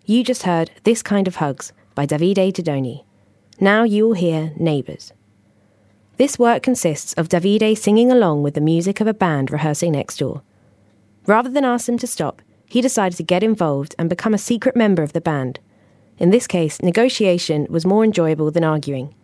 You just heard This Kind of Hugs by Davide Dodoni. Now you will hear Neighbours. This work consists of Davide singing along with the music of a band rehearsing next door. Rather than ask them to stop, he decided to get involved and become a secret member of the band. In this case, negotiation was more enjoyable than arguing.